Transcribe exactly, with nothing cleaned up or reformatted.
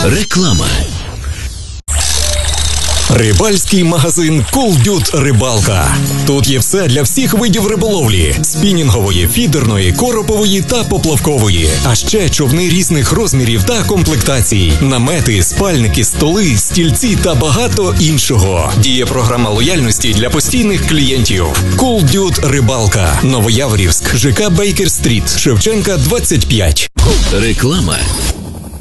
Реклама. Рибальський магазин «Колдют Рибалка». Тут є все для всіх видів риболовлі: спінінгової, фідерної, коропової та поплавкової. А ще човни різних розмірів та комплектацій, намети, спальники, столи, стільці та багато іншого. Діє програма лояльності для постійних клієнтів. «Колдют Рибалка». Новояворівськ, ЖК Бейкер-стріт, Шевченка, двадцять п'ять. Реклама.